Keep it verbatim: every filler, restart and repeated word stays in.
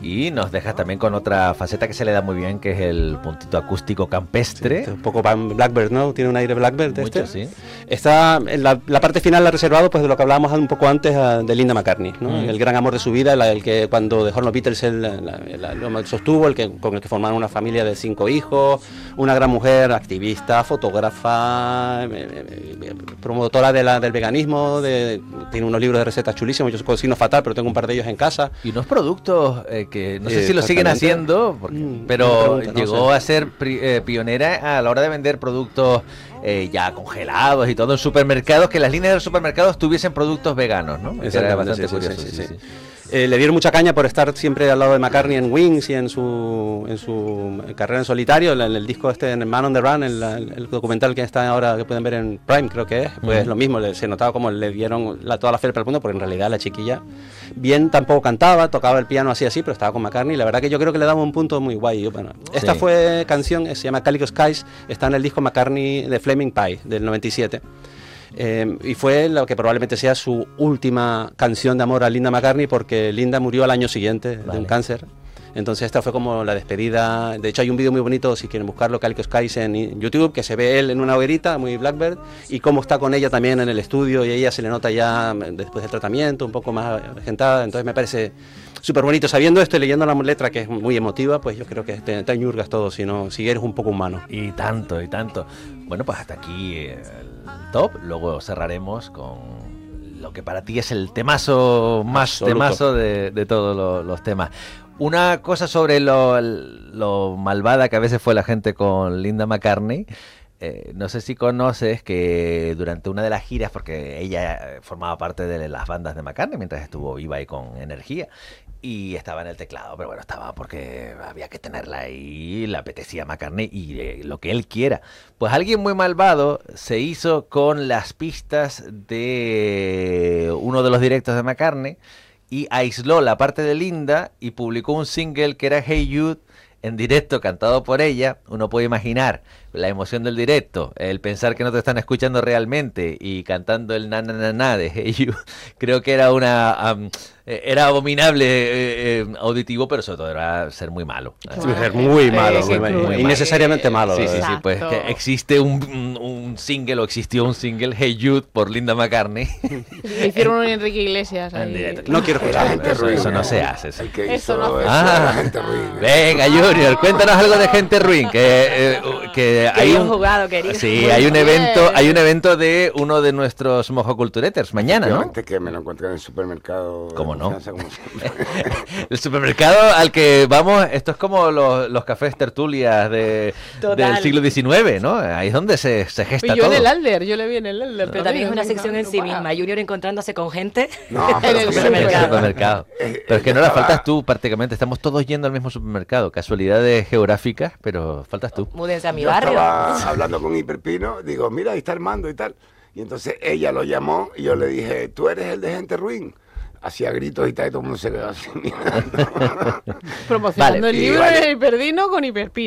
Y nos dejas también con otra faceta que se le da muy bien, que es el puntito acústico campestre. Sí, un poco Blackbird, ¿no? Tiene un aire Blackbird Mucho, este. sí. Está en la, la parte final la ha reservado pues de lo que hablábamos un poco antes uh, de Linda McCartney, ¿no? Mm. El gran amor de su vida, la, el que cuando dejó los Beatles él la, la, lo sostuvo, el que, con el que formaron una familia de cinco hijos, una gran mujer, activista, fotógrafa, eh, eh, promotora de la, del veganismo, de, tiene unos libros de recetas chulísimos, yo cocino fatal, pero tengo un par de ellos en casa. Y unos productos eh, que no sé eh, si lo siguen haciendo, porque, mm, pero pregunta, llegó no sé. a ser pri, eh, pionera a la hora de vender productos eh, ya congelados y todo en supermercados, que las líneas de los supermercados tuviesen productos veganos, ¿no? Era bastante sí, curioso. Sí, sí, sí, sí. sí. Eh, le dieron mucha caña por estar siempre al lado de McCartney en Wings y en su en su carrera en solitario, en el, el disco este, en Man on the Run, el, el documental que está ahora, que pueden ver en Prime, creo que es, pues mm. lo mismo, le, se notaba como le dieron la, toda la fe para el mundo, porque en realidad la chiquilla bien tampoco cantaba, tocaba el piano así así, pero estaba con McCartney, la verdad que yo creo que le daba un punto muy guay. Bueno, esta sí. fue canción, se llama Calico Skies, está en el disco McCartney de Flaming Pie, del noventa y siete. Eh, y fue lo que probablemente sea su última canción de amor a Linda McCartney, porque Linda murió al año siguiente vale. de un cáncer. Entonces esta fue como la despedida. De hecho hay un vídeo muy bonito, si quieren buscarlo, Calico Skies en YouTube, que se ve él en una hoguerita, muy Blackbird, y cómo está con ella también en el estudio, y ella se le nota ya después del tratamiento un poco más agentada. Entonces me parece súper bonito. Sabiendo esto y leyendo la letra, que es muy emotiva, pues yo creo que te, te añurgas todo, si, no, si eres un poco humano. Y tanto, y tanto. Bueno, pues hasta aquí el top. Luego cerraremos con lo que para ti es el temazo más Absoluto. temazo de, de todos los, los temas. Una cosa sobre lo, lo malvada que a veces fue la gente con Linda McCartney. Eh, no sé si conoces que durante una de las giras, porque ella formaba parte de las bandas de McCartney mientras estuvo viva y con energía, y estaba en el teclado, pero bueno, estaba porque había que tenerla ahí, le apetecía a McCartney y eh, lo que él quiera. Pues alguien muy malvado se hizo con las pistas de uno de los directos de McCartney y aisló la parte de Linda y publicó un single que era Hey Jude en directo, cantado por ella. Uno puede imaginar la emoción del directo, el pensar que no te están escuchando realmente y cantando el na na na na de Hey Jude. Creo que era una um, era abominable eh, eh, auditivo, pero sobre todo era ser muy malo. Sí, ser muy malo, muy, muy, muy innecesariamente malo. Sí, sí, sí, pues que existe un, un, un single, o existió un single, Hey Jude, por Linda McCartney. Le hicieron un Enrique Iglesias ahí. Directo, no quiero escuchar gente eso, ruin, eso no se hace. Sí. Eso no eso ah, gente ruin. Venga, Junior, cuéntanos algo de gente ruin, que, eh, que hay un jugado, querido. Sí, hay un evento, hay un evento de uno de nuestros mojocultureters mañana, ¿no? Que me lo encontré en el supermercado. ¿Cómo no? El supermercado al que vamos, esto es como los, los cafés tertulias de, del siglo diecinueve, ¿no? Ahí es donde se, se gesta todo. Yo todo. en el Alder, yo le vi en el Alder. Pero también es una sección en sí misma, Junior encontrándose con gente no, en el supermercado. supermercado. Pero es que no la faltas tú prácticamente, estamos todos yendo al mismo supermercado, casualidades geográficas, pero faltas tú. Múdense a mi yo barrio. Estaba hablando con Hiperpino, digo, mira, ahí está Armando y tal. Y entonces ella lo llamó y yo le dije, tú eres el de gente ruin. Hacía gritos y tal, y todo el mundo se quedó así mirando. Promocionando vale, el libro vale. de Hiperdino con Hiperpino.